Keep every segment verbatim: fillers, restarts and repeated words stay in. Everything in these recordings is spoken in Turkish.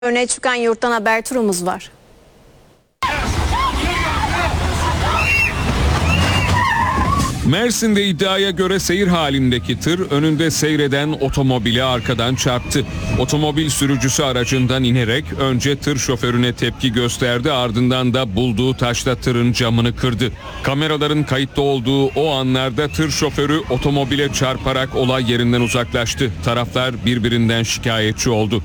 Öne çıkan Yurttan Haber turumuz var. Mersin'de iddiaya göre seyir halindeki tır önünde seyreden otomobili arkadan çarptı. Otomobil sürücüsü aracından inerek önce tır şoförüne tepki gösterdi, ardından da bulduğu taşla tırın camını kırdı. Kameraların kayıtta olduğu o anlarda tır şoförü otomobile çarparak olay yerinden uzaklaştı. Taraflar birbirinden şikayetçi oldu.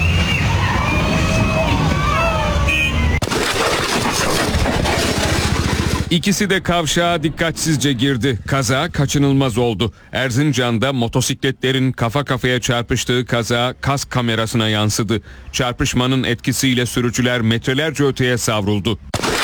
İkisi de kavşağa dikkatsizce girdi. Kaza kaçınılmaz oldu. Erzincan'da motosikletlerin kafa kafaya çarpıştığı kaza kask kamerasına yansıdı. Çarpışmanın etkisiyle sürücüler metrelerce öteye savruldu.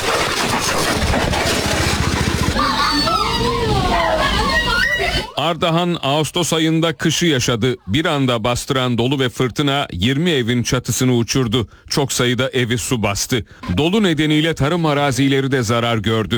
Ardahan Ağustos ayında kışı yaşadı. Bir anda bastıran dolu ve fırtına yirmi evin çatısını uçurdu. Çok sayıda evi su bastı. Dolu nedeniyle tarım arazileri de zarar gördü.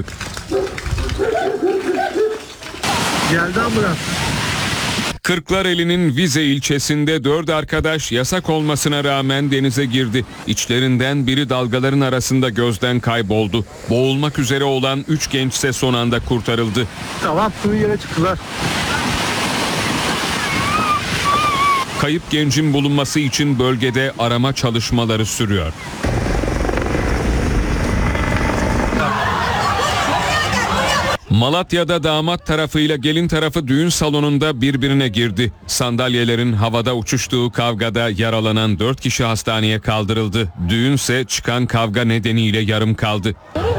Geldi ambulans. Kırklareli'nin Vize ilçesinde dört arkadaş yasak olmasına rağmen denize girdi. İçlerinden biri dalgaların arasında gözden kayboldu. Boğulmak üzere olan üç gençse son anda kurtarıldı. Tamam, suyu yere çıktılar. Kayıp gencin bulunması için bölgede arama çalışmaları sürüyor. Malatya'da damat tarafıyla gelin tarafı düğün salonunda birbirine girdi. Sandalyelerin havada uçuştuğu kavgada yaralanan dört kişi hastaneye kaldırıldı. Düğünse çıkan kavga nedeniyle yarım kaldı.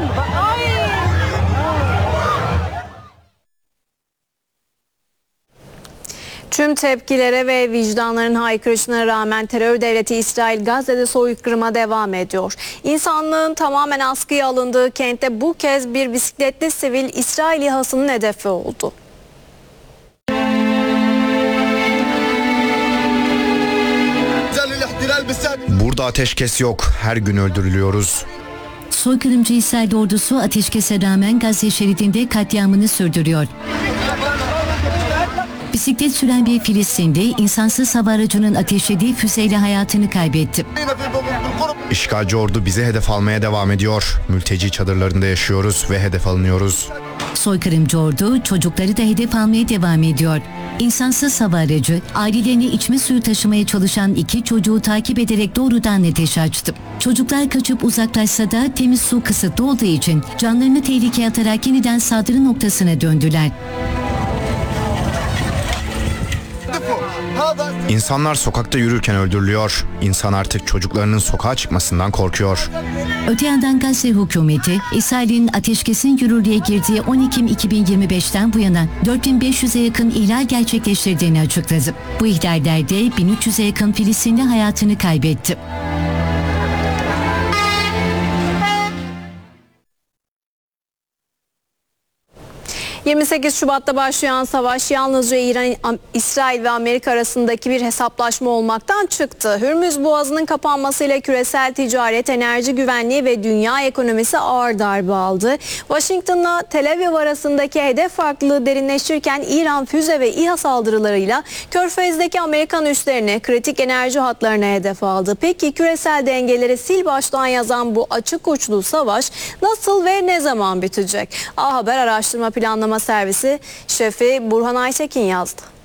Tüm tepkilere ve vicdanların haykırışına rağmen terör devleti İsrail Gazze'de soykırıma devam ediyor. İnsanlığın tamamen askıya alındığı kentte bu kez bir bisikletli sivil İsrail İHA'sının hedefi oldu. Burada ateşkes yok. Her gün öldürülüyoruz. Soykırımcı İsrail ordusu ateşkese rağmen Gazze şeridinde katliamını sürdürüyor. Bisiklet süren bir Filistinli insansız hava aracının ateşlediği füzeyle hayatını kaybetti. İşgalci ordu bizi hedef almaya devam ediyor. Mülteci çadırlarında yaşıyoruz ve hedef alınıyoruz. Soykırımcı ordu çocukları da hedef almaya devam ediyor. İnsansız hava aracı ailelerine içme suyu taşımaya çalışan iki çocuğu takip ederek doğrudan ateş açtı. Çocuklar kaçıp uzaklaşsa da temiz su kısıtlı olduğu için canlarını tehlikeye atarak yeniden saldırı noktasına döndüler. İnsanlar sokakta yürürken öldürülüyor. İnsan artık çocuklarının sokağa çıkmasından korkuyor. Öte yandan Gazze hükümeti, İsrail'in ateşkesin yürürlüğe girdiği on Ekim iki bin yirmi beşten bu yana dört bin beş yüze yakın ihlal gerçekleştirdiğini açıkladı. Bu ihlallerde bin üç yüze yakın Filistinli hayatını kaybetti. yirmi sekiz Şubat'ta başlayan savaş yalnızca İran, İsrail ve Amerika arasındaki bir hesaplaşma olmaktan çıktı. Hürmüz Boğazı'nın kapanmasıyla küresel ticaret, enerji güvenliği ve dünya ekonomisi ağır darbe aldı. Washington'la Tel Aviv arasındaki hedef farklılığı derinleşirken İran füze ve İHA saldırılarıyla Körfez'deki Amerikan üslerini, kritik enerji hatlarına hedef aldı. Peki küresel dengeleri sil baştan yazan bu açık uçlu savaş nasıl ve ne zaman bitecek? A Haber Araştırma Planlama Servisi şefi Burhan Aytekin yazdı.